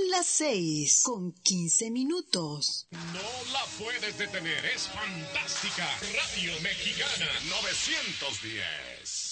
las 6:15. No la puedes detener, es fantástica. Radio Mexicana 910.